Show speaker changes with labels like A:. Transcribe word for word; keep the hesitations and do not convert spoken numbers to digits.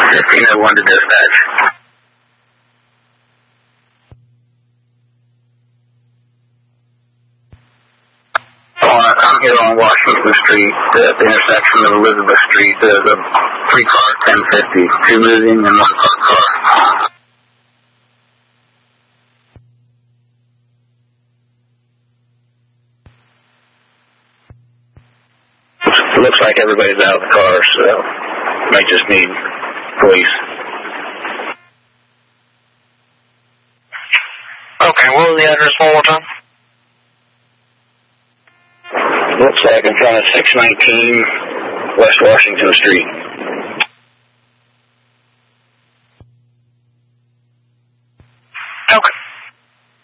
A: fifteen oh one to dispatch. Uh, I'm here on Washington Street, uh, at the intersection of Elizabeth Street. There's a three-car ten fifty, two moving and one parked car. Looks like everybody's out of the car, so might just need police.
B: Okay, what was the address one more time?
A: Looks like in front of six nineteen West Washington Street.